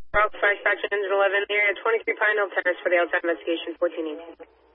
Rock Dispatch Engine 11 here at 23 Pine Hill Terrace for the outside investigation 1418.